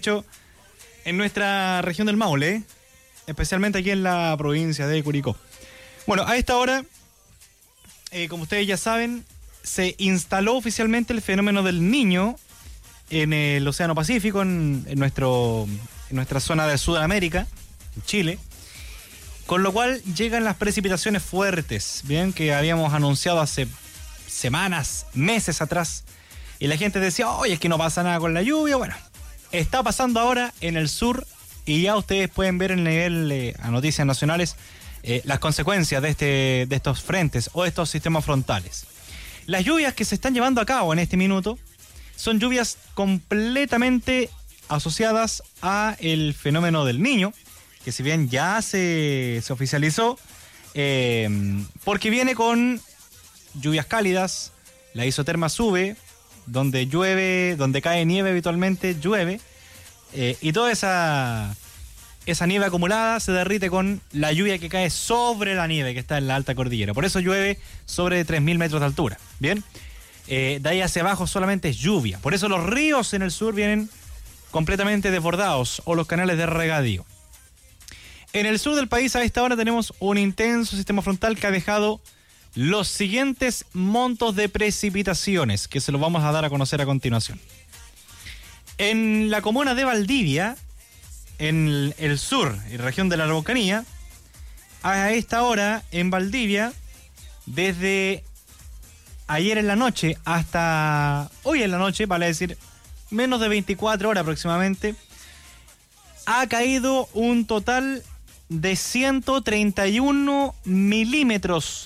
dicho, en nuestra región del Maule, especialmente aquí en la provincia de Curicó. Bueno, a esta hora, como ustedes ya saben, se instaló oficialmente el fenómeno del Niño en el Océano Pacífico, en nuestra zona de Sudamérica, en Chile, con lo cual llegan las precipitaciones fuertes, bien, que habíamos anunciado hace semanas, meses atrás, y la gente decía, oye, es que no pasa nada con la lluvia. Bueno, está pasando ahora en el sur, y ya ustedes pueden ver en el nivel a noticias nacionales las consecuencias de estos frentes o de estos sistemas frontales. Las lluvias que se están llevando a cabo en este minuto son lluvias completamente asociadas a el fenómeno del Niño, que si bien ya se oficializó, porque viene con lluvias cálidas, la isoterma sube, donde llueve, donde cae nieve habitualmente, llueve, y toda esa nieve acumulada se derrite con la lluvia que cae sobre la nieve que está en la alta cordillera. Por eso llueve sobre 3.000 metros de altura, ¿bien? De ahí hacia abajo solamente es lluvia. Por eso los ríos en el sur vienen completamente desbordados, o los canales de regadío. En el sur del país a esta hora tenemos un intenso sistema frontal que ha dejado los siguientes montos de precipitaciones, que se los vamos a dar a conocer a continuación. En la comuna de Valdivia, en el sur y región de la Araucanía, a esta hora en Valdivia, desde ayer en la noche hasta hoy en la noche, vale decir menos de 24 horas aproximadamente, ha caído un total de 131 milímetros.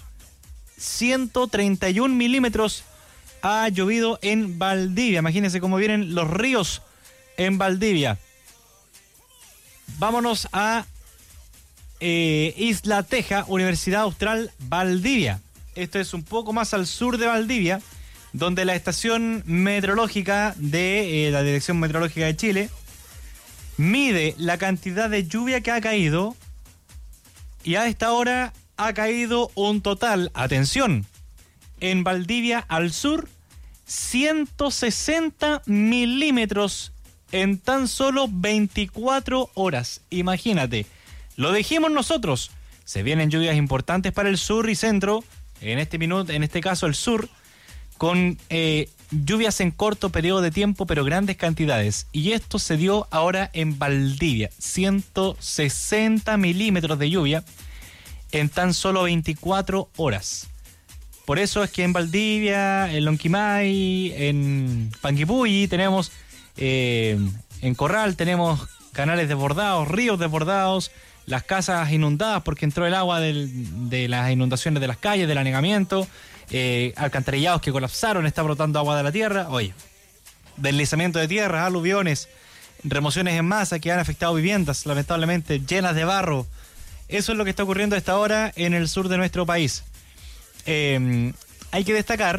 131 milímetros ha llovido en Valdivia. Imagínense cómo vienen los ríos en Valdivia. Vámonos a Isla Teja, Universidad Austral Valdivia. Esto es un poco más al sur de Valdivia, donde la estación meteorológica de la Dirección Meteorológica de Chile mide la cantidad de lluvia que ha caído, y a esta hora ha caído un total, atención, en Valdivia al sur, 160 milímetros en tan solo 24 horas. Imagínate, lo dijimos nosotros, se vienen lluvias importantes para el sur y centro, en este caso el sur, con lluvias en corto periodo de tiempo, pero grandes cantidades. Y esto se dio ahora en Valdivia, 160 milímetros de lluvia en tan solo 24 horas. Por eso es que en Valdivia, en Lonquimay, en Panguipulli tenemos, en Corral tenemos canales desbordados, ríos desbordados, las casas inundadas porque entró el agua de las inundaciones de las calles, del anegamiento, alcantarillados que colapsaron, está brotando agua de la tierra. Oye, deslizamiento de tierras, aluviones, remociones en masa que han afectado viviendas, lamentablemente llenas de barro. Eso es lo que está ocurriendo a esta hora en el sur de nuestro país. Hay que destacar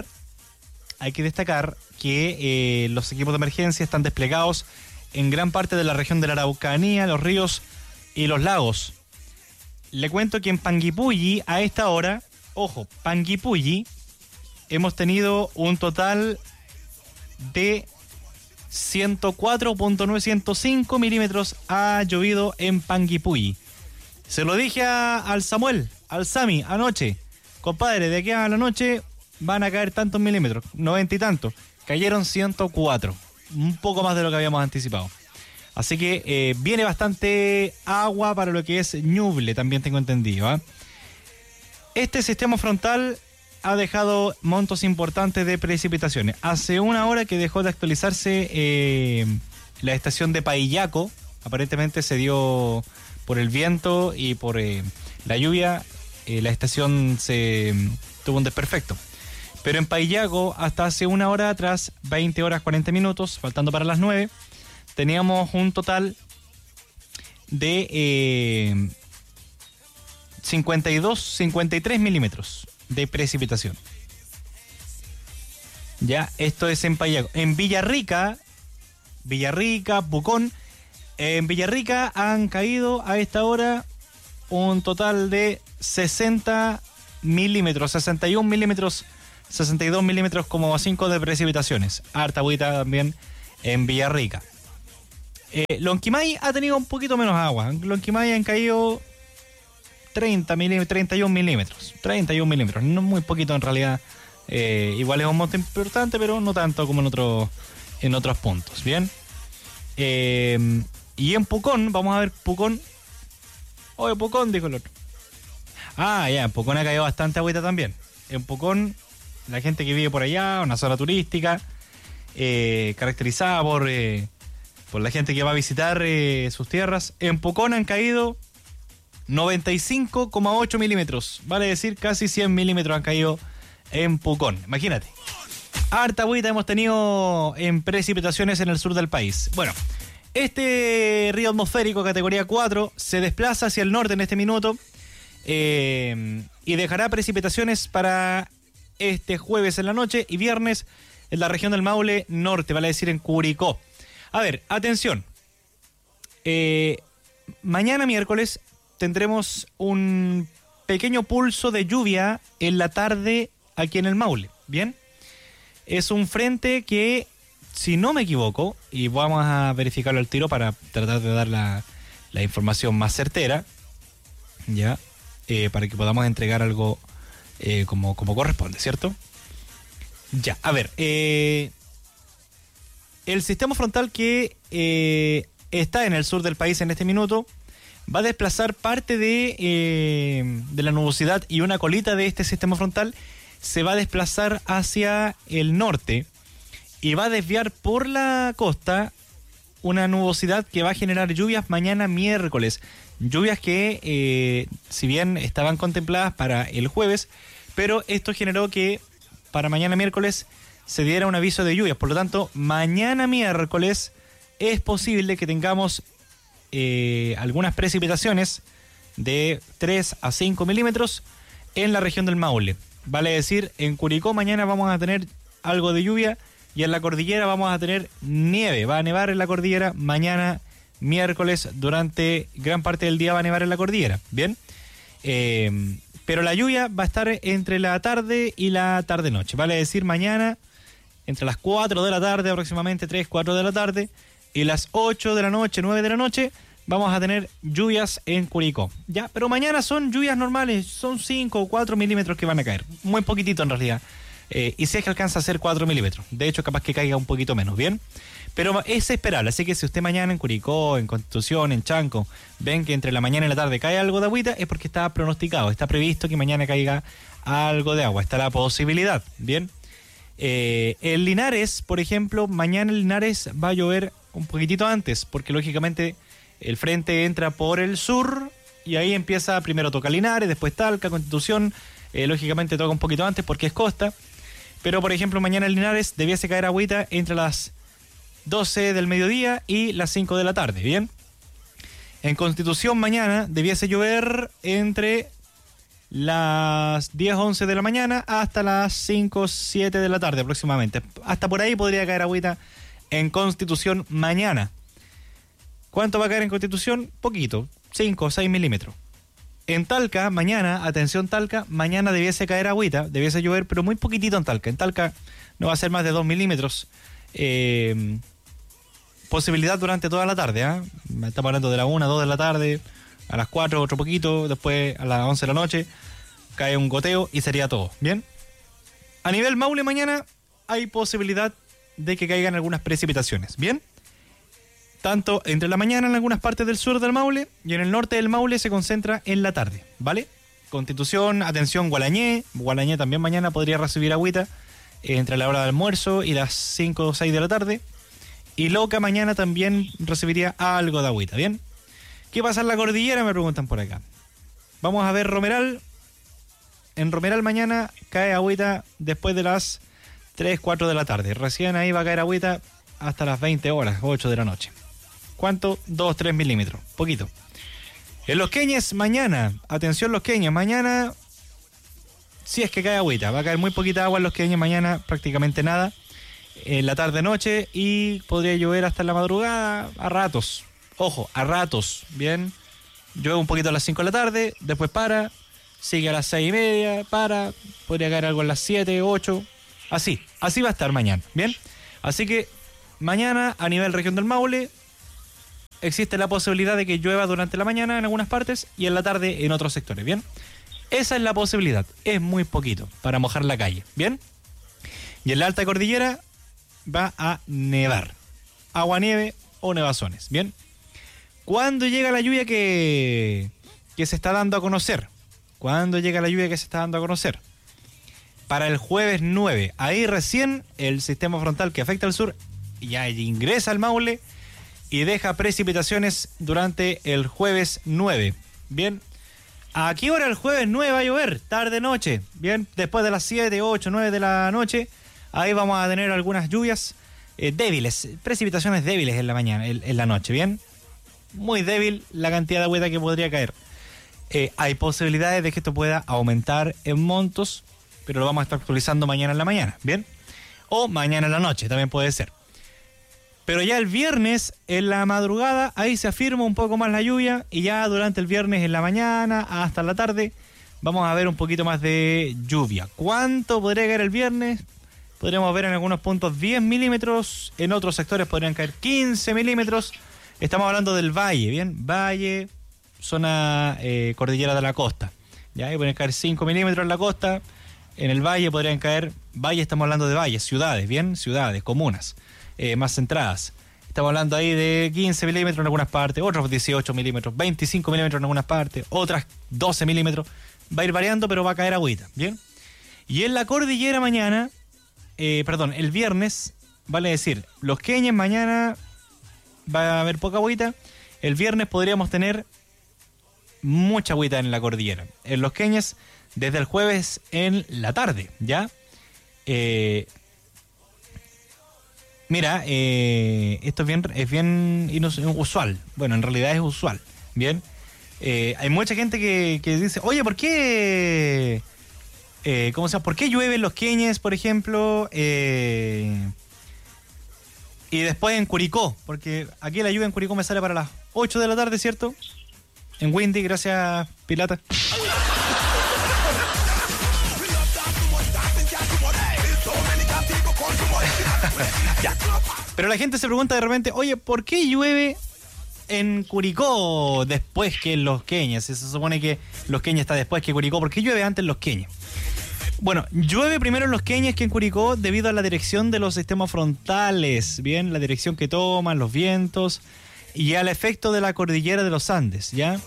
que los equipos de emergencia están desplegados en gran parte de la región de la Araucanía, los ríos y los lagos. Le cuento que en Panguipulli a esta hora, ojo, Panguipulli, hemos tenido un total de 104.905 milímetros ha llovido en Panguipulli. Se lo dije al Samuel, al Sami, anoche. Compadre, de aquí a la noche van a caer tantos milímetros, 90 y tantos. Cayeron 104, un poco más de lo que habíamos anticipado. Así que viene bastante agua para lo que es Ñuble, también tengo entendido, ¿eh? Este sistema frontal ha dejado montos importantes de precipitaciones. Hace una hora que dejó de actualizarse la estación de Paillaco. Aparentemente se dio por el viento y por la lluvia, la estación tuvo un desperfecto. Pero en Paillaco, hasta hace una hora atrás, 20 horas 40 minutos, faltando para las 9, teníamos un total de 53 milímetros de precipitación. Ya, esto es en Paillaco. En Villarrica, Pucón, en Villarrica han caído a esta hora un total de 60 milímetros, 61 milímetros, 62 milímetros como 5 de precipitaciones. Harta agüita también en Villarrica. Lonquimay ha tenido un poquito menos agua. En Lonquimay han caído 31 milímetros. 31 milímetros, no muy poquito en realidad. Igual es un monte importante, pero no tanto como en otros puntos. Bien. Y en Pucón, vamos a ver Pucón. Oye, Pucón, dijo el otro. Ah, ya, en Pucón ha caído bastante agüita también. En Pucón, la gente que vive por allá, una zona turística, caracterizada por la gente que va a visitar sus tierras. En Pucón han caído 95,8 milímetros. Vale decir, casi 100 milímetros han caído en Pucón. Imagínate. Harta agüita hemos tenido en precipitaciones en el sur del país. Bueno, este río atmosférico categoría 4 se desplaza hacia el norte en este minuto y dejará precipitaciones para este jueves en la noche y viernes en la región del Maule norte, vale decir en Curicó. A ver, atención. Mañana miércoles tendremos un pequeño pulso de lluvia en la tarde aquí en el Maule, ¿bien? Es un frente que, si no me equivoco, y vamos a verificarlo al tiro para tratar de dar la información más certera, ¿ya? Para que podamos entregar algo como corresponde, ¿cierto? Ya, a ver, el sistema frontal que está en el sur del país en este minuto va a desplazar parte de la nubosidad y una colita de este sistema frontal se va a desplazar hacia el norte y va a desviar por la costa una nubosidad que va a generar lluvias mañana miércoles. Lluvias que, si bien estaban contempladas para el jueves, pero esto generó que para mañana miércoles se diera un aviso de lluvias. Por lo tanto, mañana miércoles es posible que tengamos algunas precipitaciones de 3 a 5 milímetros en la región del Maule. Vale decir, en Curicó mañana vamos a tener algo de lluvia y en la cordillera vamos a tener nieve. Va a nevar en la cordillera mañana miércoles, durante gran parte del día va a nevar en la cordillera. Bien, pero la lluvia va a estar entre la tarde y la tarde-noche. Vale decir, mañana entre las 4 de la tarde, aproximadamente 3, 4 de la tarde, y las 8 de la noche, 9 de la noche, vamos a tener lluvias en Curicó. Ya, pero mañana son lluvias normales, son 5 o 4 milímetros que van a caer. Muy poquitito en realidad. Y si es que alcanza a ser 4 milímetros. De hecho, capaz que caiga un poquito menos, ¿bien? Pero es esperable, así que si usted mañana en Curicó, en Constitución, en Chanco, ven que entre la mañana y la tarde cae algo de agüita, es porque está pronosticado, está previsto que mañana caiga algo de agua. Está la posibilidad, ¿bien? En Linares, por ejemplo, mañana en Linares va a llover un poquitito antes, porque lógicamente el frente entra por el sur y ahí empieza, primero toca Linares, después Talca, Constitución, lógicamente toca un poquito antes porque es costa, pero por ejemplo mañana en Linares debiese caer agüita entre las 12 del mediodía y las 5 de la tarde, ¿bien? En Constitución mañana debiese llover entre las 10, 11 de la mañana hasta las 5, 7 de la tarde aproximadamente. Hasta por ahí podría caer agüita en Constitución mañana. ¿Cuánto va a caer en Constitución? Poquito, 5 o 6 milímetros. En Talca, mañana, atención Talca, mañana debiese caer agüita, debiese llover, pero muy poquitito en Talca. En Talca no va a ser más de 2 milímetros. Posibilidad durante toda la tarde, ¿eh? Estamos hablando de la 1, 2 de la tarde, a las 4 otro poquito, después a las 11 de la noche cae un goteo y sería todo, ¿bien? A nivel Maule mañana hay posibilidad de que caigan algunas precipitaciones, ¿bien? Tanto entre la mañana en algunas partes del sur del Maule y en el norte del Maule se concentra en la tarde, ¿vale? Constitución, atención Gualañé también mañana podría recibir agüita entre la hora de almuerzo y las 5 o 6 de la tarde. Y Loca mañana también recibiría algo de agüita, ¿bien? ¿Qué pasa en la cordillera? Me preguntan por acá. Vamos a ver Romeral. En Romeral mañana cae agüita después de las 3, 4 de la tarde. Recién ahí va a caer agüita hasta las 20 horas, 8 de la noche. ¿Cuánto? 2, 3 milímetros. Poquito. En Los Queñes mañana. Atención Los Queñes. Mañana, si es que cae agüita. Va a caer muy poquita agua en Los Queñes mañana. Prácticamente nada. En la tarde-noche y podría llover hasta en la madrugada a ratos. Ojo, a ratos, ¿bien? Llueve un poquito a las 5 de la tarde, después para, sigue a las 6 y media, para, podría caer algo a las 7, 8, así va a estar mañana, ¿bien? Así que mañana a nivel región del Maule, existe la posibilidad de que llueva durante la mañana en algunas partes y en la tarde en otros sectores, ¿bien? Esa es la posibilidad, es muy poquito para mojar la calle, ¿bien? Y en la alta cordillera va a nevar, aguanieve o nevazones, ¿bien? ¿Cuándo llega la lluvia que se está dando a conocer? ¿Cuándo llega la lluvia que se está dando a conocer? Para el jueves 9, ahí recién el sistema frontal que afecta al sur ya ingresa al Maule y deja precipitaciones durante el jueves 9, ¿bien? ¿A qué hora el jueves 9 va a llover? Tarde-noche, ¿bien? Después de las 7, 8, 9 de la noche, ahí vamos a tener algunas lluvias débiles, precipitaciones débiles en la mañana, en la noche, ¿bien? Muy débil la cantidad de agüita que podría caer. Hay posibilidades de que esto pueda aumentar en montos, pero lo vamos a estar actualizando mañana en la mañana, ¿bien? O mañana en la noche, también puede ser. Pero ya el viernes, en la madrugada, ahí se afirma un poco más la lluvia y ya durante el viernes en la mañana hasta la tarde vamos a ver un poquito más de lluvia. ¿Cuánto podría caer el viernes? Podríamos ver en algunos puntos 10 milímetros, en otros sectores podrían caer 15 milímetros. Estamos hablando del valle, ¿bien? Valle, zona cordillera de la costa. Ya ahí podrían caer 5 milímetros en la costa. En el valle podrían caer, valle estamos hablando de valles, ciudades, ¿bien? Ciudades, comunas. Más centradas. Estamos hablando ahí de 15 milímetros en algunas partes, otros 18 milímetros, 25 milímetros en algunas partes, otras 12 milímetros. Va a ir variando, pero va a caer agüita, ¿bien? Y en la cordillera mañana, el viernes, vale decir, Los Queñes mañana va a haber poca agüita. El viernes podríamos tener mucha agüita en la cordillera. En Los Queñes, desde el jueves en la tarde, ¿ya? Mira, esto es bien inusual. Bueno, en realidad es usual. Bien. Hay mucha gente que dice, oye, ¿por qué? ¿Por qué llueve en Los Queñes, por ejemplo? Y después en Curicó. Porque aquí la lluvia en Curicó me sale para las 8 de la tarde, ¿cierto? En Windy, gracias, Pilata. Ya. Pero la gente se pregunta de repente, oye, ¿por qué llueve en Curicó después que en Los Queñes? Se supone que Los Queñes está después que Curicó. ¿Por qué llueve antes en Los Queñes? Bueno, llueve primero en Los Queñes que en Curicó debido a la dirección de los sistemas frontales, bien, la dirección que toman, los vientos y al efecto de la cordillera de los Andes, ¿ya?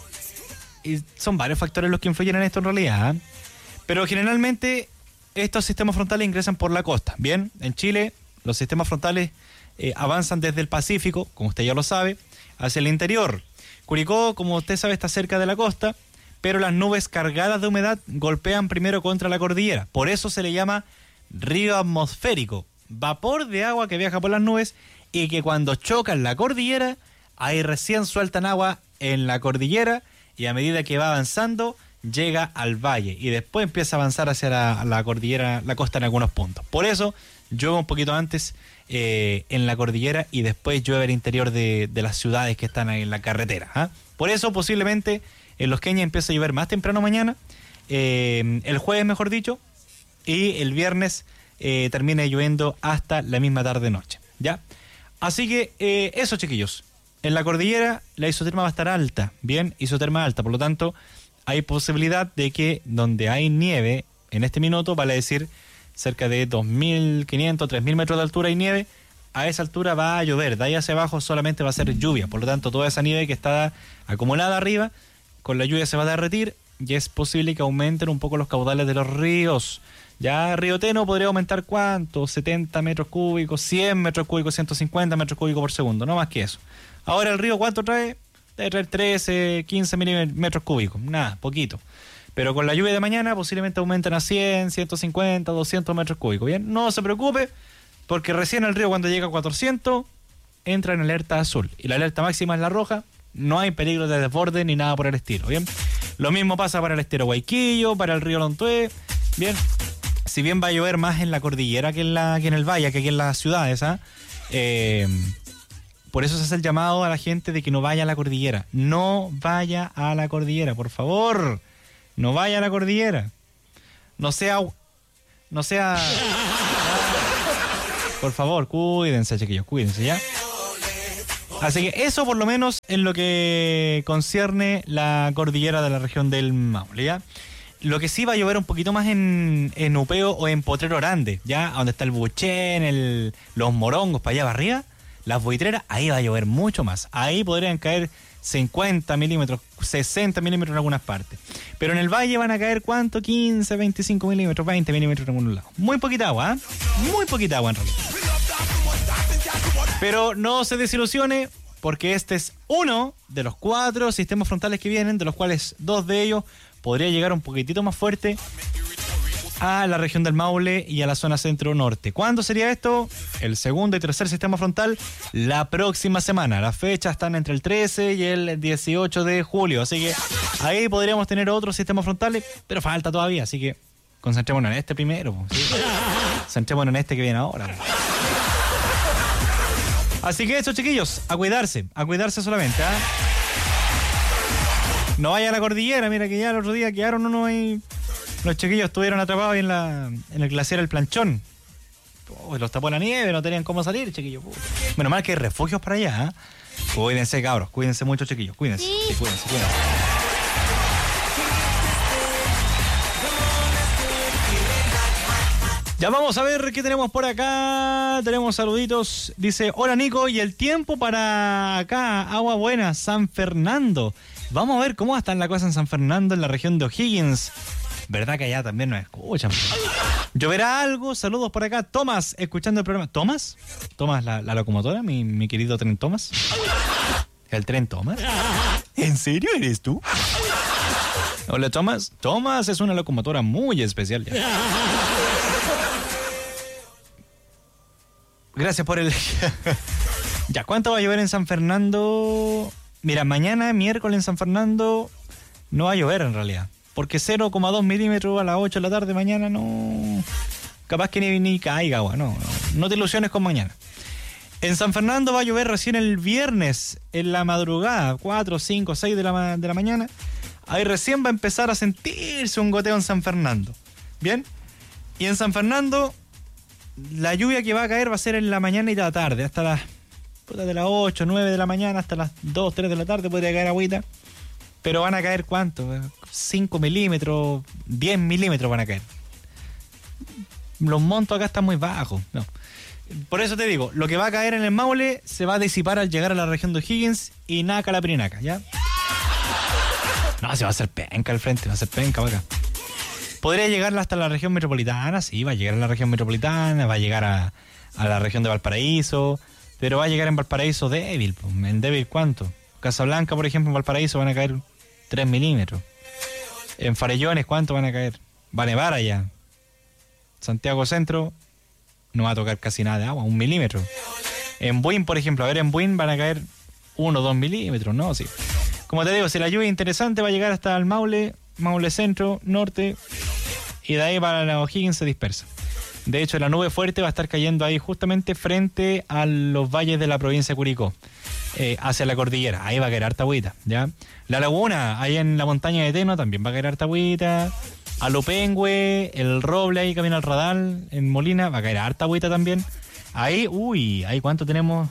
Y son varios factores los que influyen en esto en realidad, ¿eh? Pero generalmente estos sistemas frontales ingresan por la costa, bien, en Chile los sistemas frontales avanzan desde el Pacífico, como usted ya lo sabe, hacia el interior. Curicó, como usted sabe, está cerca de la costa, pero las nubes cargadas de humedad golpean primero contra la cordillera. Por eso se le llama río atmosférico, vapor de agua que viaja por las nubes y que cuando chocan la cordillera, ahí recién sueltan agua en la cordillera y a medida que va avanzando, llega al valle y después empieza a avanzar hacia la cordillera, la costa en algunos puntos. Por eso llueve un poquito antes en la cordillera y después llueve el interior de las ciudades que están ahí en la carretera, ¿eh? Por eso posiblemente en Los Queñes empieza a llover más temprano mañana, el jueves mejor dicho, y el viernes termina lloviendo hasta la misma tarde-noche, ¿ya? Así que eso, chiquillos. En la cordillera la isoterma va a estar alta, bien, isoterma alta, por lo tanto hay posibilidad de que donde hay nieve en este minuto, vale decir cerca de 2.500, 3.000 metros de altura y nieve, a esa altura va a llover, de ahí hacia abajo solamente va a ser lluvia, por lo tanto toda esa nieve que está acumulada arriba, con la lluvia se va a derretir y es posible que aumenten un poco los caudales de los ríos. Ya Río Teno podría aumentar ¿cuánto? 70 metros cúbicos, 100 metros cúbicos, 150 metros cúbicos por segundo, no más que eso. Ahora el río ¿cuánto trae? Debe traer 13, 15 metros cúbicos, nada, poquito. Pero con la lluvia de mañana posiblemente aumenten a 100, 150, 200 metros cúbicos. Bien, no se preocupe, porque recién el río cuando llega a 400 entra en alerta azul. Y la alerta máxima es la roja, no hay peligro de desborde ni nada por el estilo, ¿bien? Lo mismo pasa para el estero Guayquillo, para el río Lontué, ¿bien? Si bien va a llover más en la cordillera que en el valle, que aquí en las ciudades, ¿ah? Por eso se hace el llamado a la gente de que no vaya a la cordillera. No vaya a la cordillera, por favor. No vaya a la cordillera. No sea... Por favor, cuídense, chiquillos, cuídense, ¿ya? Así que eso por lo menos en lo que concierne la cordillera de la región del Maule, ¿ya? Lo que sí va a llover un poquito más en Upeo o en Potrero Grande, ¿ya? Donde está el Buchén, los Morongos, para allá para arriba, las Buitreras, ahí va a llover mucho más. Ahí podrían caer 50 milímetros, 60 milímetros en algunas partes. Pero en el valle van a caer, ¿cuánto? 15, 25 milímetros, 20 milímetros en algunos lados. Muy poquita agua, ¿eh? Muy poquita agua en realidad. Pero no se desilusione, porque este es uno de los 4 sistemas frontales que vienen, de los cuales 2 de ellos podría llegar un poquitito más fuerte a la región del Maule y a la zona centro-norte. ¿Cuándo sería esto? El segundo y tercer sistema frontal la próxima semana. Las fechas están entre el 13 y el 18 de julio, así que ahí podríamos tener otros sistemas frontales, pero falta todavía, así que concentrémonos en este primero, ¿sí? Concentrémonos en este que viene ahora. Así que eso, chiquillos, a cuidarse solamente, ¿ah? No vaya a la cordillera, mira que ya el otro día quedaron uno ahí. Los chiquillos estuvieron atrapados ahí en el glaciar El Planchón. Los tapó la nieve, no tenían cómo salir, chiquillos. Menos mal que hay refugios para allá, ¿eh? Cuídense, cabros, cuídense mucho, chiquillos, cuídense. Sí, cuídense. Ya vamos a ver qué tenemos por acá. Tenemos saluditos. Dice, hola Nico, y el tiempo para acá, Agua Buena, San Fernando. Vamos a ver cómo está la cosa en San Fernando, en la región de O'Higgins. ¿Verdad que allá también nos escuchan? ¿Lloverá algo? Saludos por acá. Tomás, escuchando el programa. ¿Tomás? ¿Tomás la locomotora? Mi querido tren Tomás. ¿El tren Tomás? ¿En serio eres tú? Hola, Tomás. Tomás es una locomotora muy especial. Gracias por el... Ya, ¿cuánto va a llover en San Fernando? Mira, mañana, miércoles en San Fernando, no va a llover en realidad. Porque 0,2 milímetros a las 8 de la tarde mañana no... Capaz que ni caiga agua, no te ilusiones con mañana. En San Fernando va a llover recién el viernes, en la madrugada, 4, 5, 6 de la mañana. Ahí recién va a empezar a sentirse un goteo en San Fernando. ¿Bien? Y en San Fernando, la lluvia que va a caer va a ser en la mañana y la tarde, hasta las 8, 9 de la mañana, hasta las 2, 3 de la tarde podría caer agüita. Pero van a caer ¿cuánto? 5 milímetros, 10 milímetros van a caer. Los montos acá están muy bajos. No. Por eso te digo, lo que va a caer en el Maule se va a disipar al llegar a la región de O'Higgins y naca la pirinaca, ¿ya? No, se va a hacer penca al frente, va a ser penca para acá. ¿Podría llegar hasta la región metropolitana? Sí, va a llegar a la región metropolitana, va a llegar a la región de Valparaíso, pero va a llegar en Valparaíso débil. ¿En débil cuánto? Casablanca, por ejemplo, en Valparaíso van a caer 3 milímetros. En Farellones, ¿cuánto van a caer? Va a nevar allá. Santiago Centro no va a tocar casi nada de agua, 1 milímetro. En Buin, por ejemplo, en Buin van a caer 1 o 2 milímetros, ¿no? Sí. Como te digo, si la lluvia es interesante va a llegar hasta el Maule Centro, Norte, y de ahí para la O'Higgins se dispersa. De hecho, la nube fuerte va a estar cayendo ahí justamente frente a los valles de la provincia de Curicó, hacia la cordillera. Ahí va a caer harta agüita, ¿ya? La laguna, ahí en la montaña de Teno, también va a caer harta agüita. A Lopengüe, el Roble, ahí camino al Radal, en Molina, va a caer harta agüita también. Ahí, ahí ¿cuánto tenemos?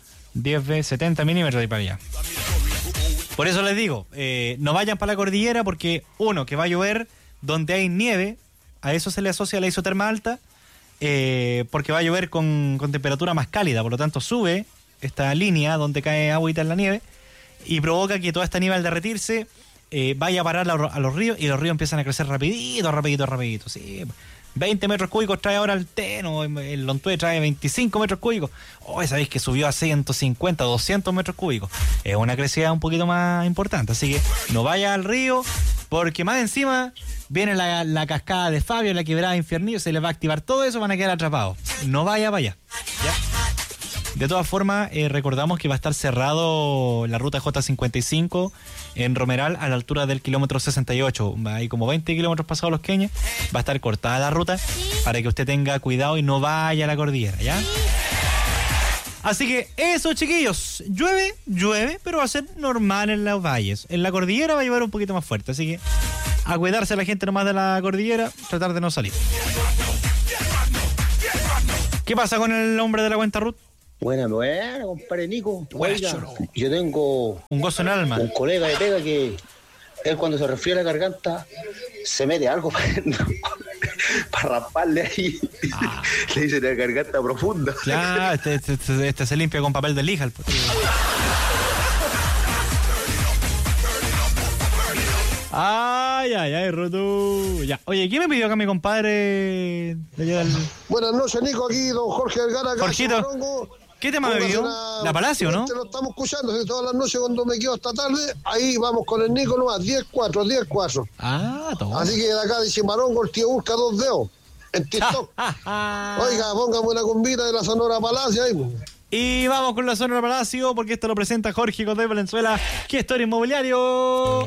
70 milímetros de ahí para allá. Por eso les digo, no vayan para la cordillera porque, uno, que va a llover donde hay nieve, a eso se le asocia la isoterma alta, porque va a llover con temperatura más cálida, por lo tanto sube esta línea donde cae agüita en la nieve y provoca que toda esta nieve al derretirse vaya a parar a los ríos y los ríos empiezan a crecer rapidito. Sí. 20 metros cúbicos trae ahora el Teno, el Lontué trae 25 metros cúbicos. Sabéis que subió a 150, 200 metros cúbicos. Es una crecida un poquito más importante, así que no vaya al río, porque más encima viene la cascada de Fabio, la quebrada de Infiernillo, se les va a activar todo eso, van a quedar atrapados. No vaya para allá, ¿ya? De todas formas, recordamos que va a estar cerrado la ruta J55 en Romeral a la altura del kilómetro 68. Hay como 20 kilómetros pasados los Queñes. Va a estar cortada la ruta para que usted tenga cuidado y no vaya a la cordillera, ¿ya? Así que eso, chiquillos. Llueve, pero va a ser normal en los valles. En la cordillera va a llover un poquito más fuerte. Así que a cuidarse la gente nomás de la cordillera, tratar de no salir. ¿Qué pasa con el hombre de la cuenta Ruth? Buena, compadre Nico. Buena, Oiga, choro. yo tengo Un gozo en el alma. un colega de pega que él cuando se resfría la garganta se mete algo para rasparle ahí. Le dice la garganta profunda. Claro, este se limpia con papel de lija. Ay, Roto. Ya. Oye, ¿quién me pidió acá mi compadre? Buenas noches, Nico, aquí don Jorge Vergara. Jorgito, ¿qué tema me pidió? La Palacio, ¿no? Te lo estamos escuchando desde todas las noches cuando me quedo hasta tarde. Ahí vamos con el Nico nomás, 10-4. Ah, todo. Así que de acá dice Marongo, el tío busca 2 dedos en TikTok. Oiga, póngame una combita de la Sonora Palacio ahí. Y vamos con la Sonora Palacio porque esto lo presenta Jorge Godoy Valenzuela, Gestor Inmobiliario.